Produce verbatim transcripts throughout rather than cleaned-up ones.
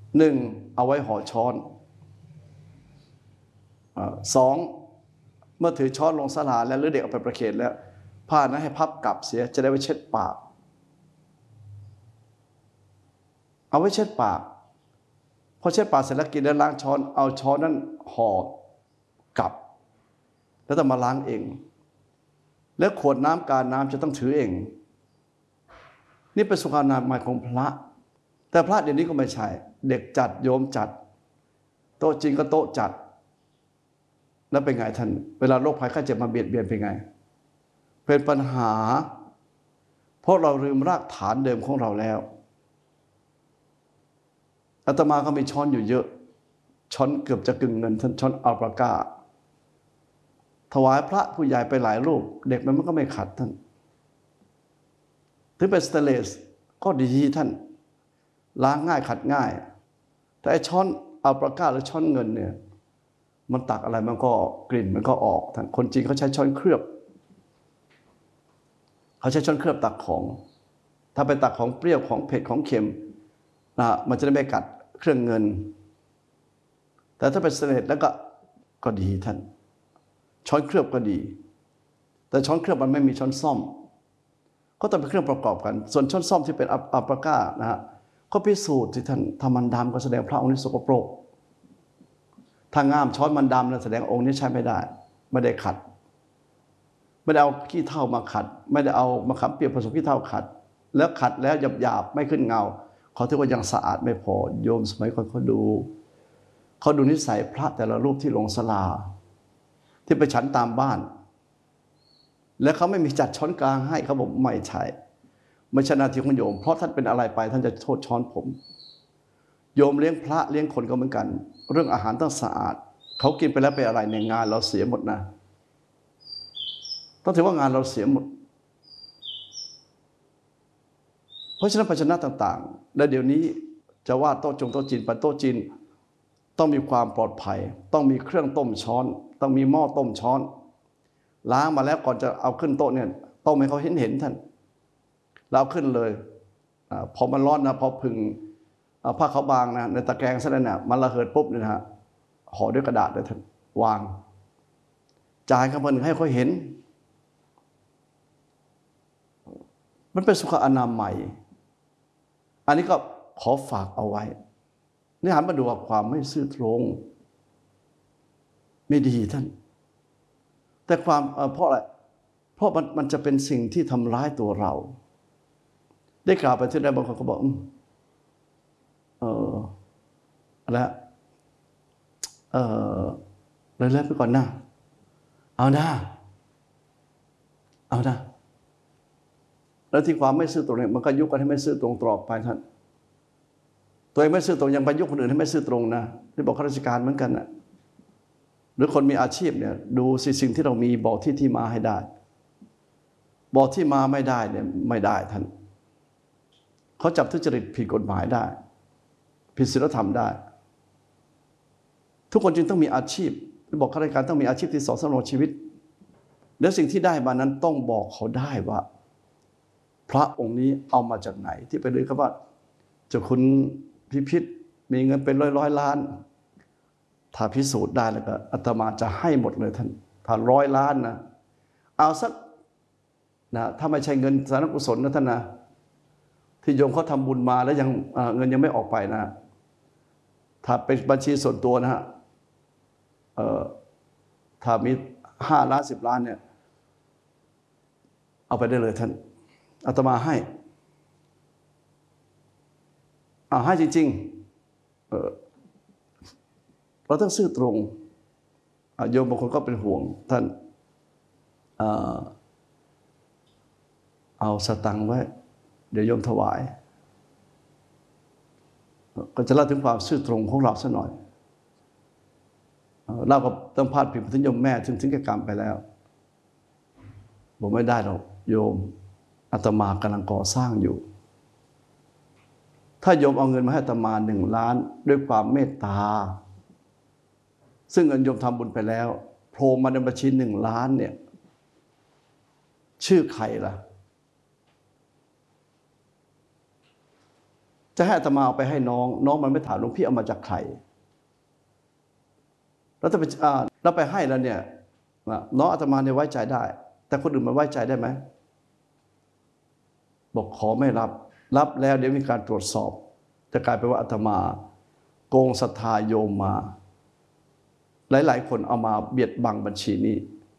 หนึ่งเอาไว้ห่อช้อนสองเมื่อถือช้อนลงศาลาแล้วหรือเด็กเอาไปประเคนแล้วผ้านั้นให้พับกลับเสียจะได้ไว้เช็ดปากเอาไว้เช็ดปากพอเช็ดปากเสร็จแล้วกินแล้วล้างช้อนเอาช้อนนั้นห่อกลับแล้วต้องมาล้างเองแล้วขวดน้ำการน้ำจะต้องถือเองนี่เป็นสุขอนามัยของพระแต่พระเดี๋ยวนี้ก็ไม่ใช่เด็กจัดโยมจัดโต๊ะจริงก็โต๊ะจัดแล้วเป็นไงท่านเวลาโรคภัยไข้เจ็บมาเบียดเบียนเป็นไงเป็นปัญหาเพราะเราลืมรากฐานเดิมของเราแล้วอาตมาก็มีช้อนอยู่เยอะช้อนเกือบจะกึ่งเงินท่านช้อนอัลปาก้าถวายพระผู้ใหญ่ไปหลายรูปเด็กมันก็ไม่ขัดท่านถึงเป็นสเตนเลสก็ดีท่านล้างง่ายขัดง่ายแต่ไอ้ช้อนอัลปาก้าหรือช้อนเงินเนี่ยมันตักอะไรมันก็กลิ่นมันก็ออกท่านคนจริงเขาใช้ช้อนเคลือบเขาใช้ช้อนเคลือบตักของถ้าไปตักของเปรี้ยวของเผ็ดของเค็มนะมันจะได้ไม่กัดเครื่องเงินแต่ถ้าเป็นสเตนเลสแล้วก็ก็ดีท่านช้อนเคลือบก็ดีแต่ช้อนเคลือบมันไม่มีช้อนซ่อมก็ต้องเป็นเครื่องประกอบกันส่วนช้อนซ่อมที่เป็นอัลปาก้านะฮะก็พิสูจน์ที่ท่านทำมันดำก็แสดงพระองค์นี้สกปรกถ้าง่ามช้อนมันดำแล้วแสดงองค์นี้ใช้ไม่ได้ไม่ได้ขัดไม่ได้เอาขี้เถ้ามาขัดไม่ได้เอามะขามเปียกผสมขี้เถ้าขัดแล้วขัดแล้วหยาบๆไม่ขึ้นเงาเขาถือว่ายังสะอาดไม่พอโยมสมัยก่อนเขาดูเขาดูนิสัยพระแต่ละรูปที่ลงศาลาที่ไปฉันตามบ้านแล้วเขาไม่มีจัดช้อนกลางให้เขาบอกไม่ใช่ไม่ใช่หน้าที่ของโยมเพราะท่านเป็นอะไรไปท่านจะโทษช้อนผมโยมเลี้ยงพระเลี้ยงคนก็เหมือนกันเรื่องอาหารต้องสะอาดเขากินไปแล้วไปอะไรในงานเราเสียหมดนะต้องถือว่างานเราเสียหมดเพราะฉะนั้นภาชนะต่างๆและเดี๋ยวนี้จะว่าโต๊ะจงโต๊ะจีนไปโต๊ะจีนต้องมีความปลอดภัยต้องมีเครื่องต้มช้อนต้องมีหม้อต้มช้อนล้างมาแล้วก่อนจะเอาขึ้นโต๊ะเนี่ยต้องให้เขาเห็นเห็นท่านเราขึ้นเลยอพอมันร้อนนะพอพึ่งผ้าขาวบางนะในตะแกรงซะแล้วเนี่ยมันระเหิดปุ๊บเนี่ยนะฮะห่อด้วยกระดาษเลยท่านวางจ่ายกับมันให้เขาเห็นมันเป็นสุขอนามัยอันนี้ก็ขอฝากเอาไว้นี่หันมาดูว่าความไม่ซื่อตรงไม่ดีท่านแต่ความเพราะอะไรเพราะมันมันจะเป็นสิ่งที่ทำร้ายตัวเราได้กล่าวไปที่ใดบางคนก็บอกเอออะไรเออเลยเล่นไปก่อนนะเอานะเอานะแล้วที่ความไม่ซื่อตรงเนี่ยมันก็ยุกันให้ไม่ซื่อตรงตลอดไปท่านตัวเองไม่ซื่อตรงยังไปยุคนอื่นให้ไม่ซื่อตรงนะที่บอกข้าราชการเหมือนกันนะหรือคนมีอาชีพเนี่ยดูสิ่งที่เรามีบอกที่ที่มาให้ได้บอกที่มาไม่ได้เนี่ยไม่ได้ท่านเขาจับทุจริตผิดกฎหมายได้ผิดศีลธรรมได้ทุกคนจึงต้องมีอาชีพบอกข้าราชการต้องมีอาชีพที่สองสำรองชีวิตและสิ่งที่ได้มานั้นต้องบอกเขาได้ว่าพระองค์นี้เอามาจากไหนที่ไปเลยครับว่าเจ้าคุณพิพิธมีเงินเป็นร้อยร้อยล้านถ้าพิสูจน์ได้แล้วก็อาตมาจะให้หมดเลยท่านถ้าร้อยล้านนะเอาสักนะถ้าไม่ใช่เงินสาธารณกุศลนะท่านนะที่โยมเขาทำบุญมาแล้วยังเงินยังไม่ออกไปนะถ้าเป็นบัญชีส่วนตัวนะฮะถ้ามีห้าล้านสิบล้านเนี่ยเอาไปได้เลยท่านอาตมาให้เอาให้จริงๆเออเราต้องซื่อตรงโยมบางคนก็เป็นห่วงท่านเอาสตังค์ไว้เดี๋ยวโยมถวายก็จะเล่าถึงความซื่อตรงของเราสักหน่อยเราก็ต้องพาดพิงถึงโยมแม่ถึงถึงแก่กรรมไปแล้วบอกไม่ได้หรอกโยมอาตมากำลังก่อสร้างอยู่ถ้าโยมเอาเงินมาให้อาตมาหนึ่งล้านด้วยความเมตตาซึ่งเงินโยมทำบุญไปแล้วโผล่มาในบัญชีหนึ่งล้านเนี่ยชื่อใครล่ะจะให้อาตมาเอาไปให้น้องน้องมันไม่ถามหลวงพี่เอามาจากใครแล้วถ้าไปเราไปให้แล้วเนี่ยน้องอาตมาเนี่ยไว้ใจได้แต่คนอื่นมันไว้ใจได้ไหมบอกขอไม่รับรับแล้วเดี๋ยวมีการตรวจสอบจะกลายเป็นว่าอาตมาโกงศรัทธาโยมมาหลายๆคนเอามาเบียดบังบัญชีนี้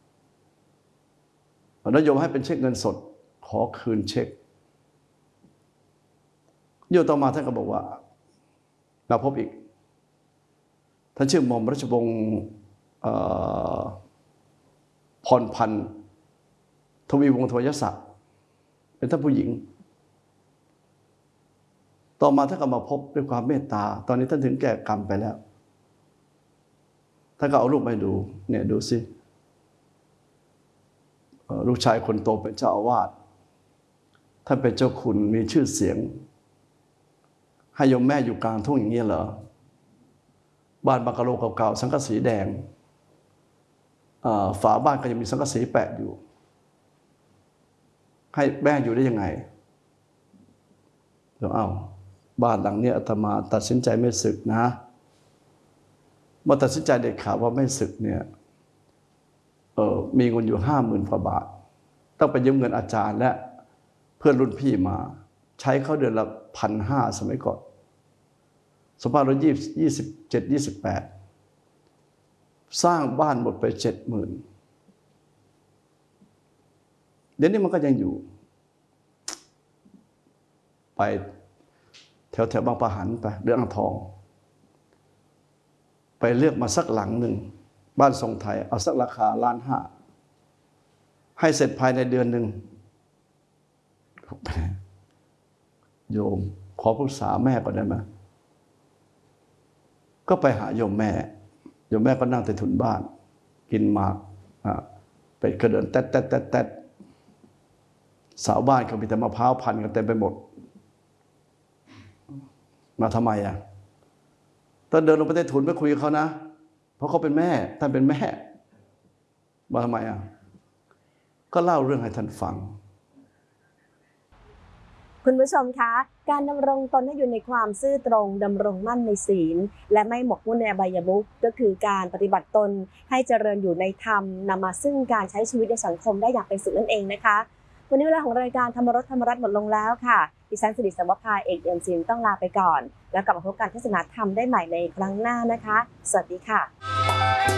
แล้วโยมให้เป็นเช็คเงินสดขอคืนเช็คโยมต่อมาท่านก็บอกว่าเราพบอีกท่านชื่อหม่อมราชวงศ์พรพันธ์ทวีวงศ์ทวยศักดิ์เป็นท่านผู้หญิงต่อมาท่านก็มาพบด้วยความเมตตาตอนนี้ท่านถึงแก่กรรมไปแล้วท่านก็เอารูปมาดูเนี่ยดูสิลูกชายคนโตเป็นเจ้าอาวาสท่านเป็นเจ้าคุณมีชื่อเสียงให้โยมแม่อยู่กลางทุ่งอย่างนี้เหรอบ้านบังกะโลเก่าๆสังกะสีแดงฝาบ้านก็ยังมีสังกะสีแปะอยู่ให้แม่อยู่ได้ยังไงเดี๋ยวเอาบ้านหลังนี้อาตมาตัดสินใจไม่สึกนะเมื่อตัดสินใจเด็ดขาดว่าไม่สึกเนี่ยเออมีเงินอยู่ห้าหมื่นกว่าบาทต้องไปยืมเงินอาจารย์และเพื่อนรุ่นพี่มาใช้เขาเดือนละพันห้าสมัยก่อนสองพันร้อยยี่สิบเจ็ดยี่สิบแปดสร้างบ้านหมดไปเจ็ดหมื่นเดี๋ยวนี้มันก็ยังอยู่ไปแถวแถวบางปะหันไปเรื่องอ่างทองไปเลือกมาสักหลังหนึ่งบ้านทรงไทยเอาสักราคาล้านห้าให้เสร็จภายในเดือนหนึ่งโยมขอปรึกษาแม่ก่อนได้ไหมก็ไปหาโยมแม่โยมแม่ก็นั่งใต้ถุนบ้านกินหมากเป็ดกระเดินแต๊ดแต๊ดแต๊ดแต๊ดสาวบ้านเขามีแต่มะพร้าวพันกันเต็มไปหมดมาทำไมอ่ะตอนเดินลงไปใต้ถุนไปคุยกับเขานะเพราะเขาเป็นแม่ท่านเป็นแม่มาทำไมอ่ะก็เล่าเรื่องให้ท่านฟังคุณผู้ชมคะการดำรงตนให้อยู่ในความซื่อตรงดำรงมั่นในศีลและไม่หมกมุ่นในอบายมุขก็คือการปฏิบัติตนให้เจริญอยู่ในธรรมนำมาซึ่งการใช้ชีวิตในสังคมได้อย่างเป็นสุขนั่นเองนะคะวันนี้เวลาของรายการธรรมรสธรรมรัตน์หมดลงแล้วค่ะดิฉันสิริสวภาเอกเอี่ยมศิลป์ต้องลาไปก่อนแล้วกลับมาพบกันเทศนาธรรมได้ใหม่ในครั้งหน้านะคะสวัสดีค่ะ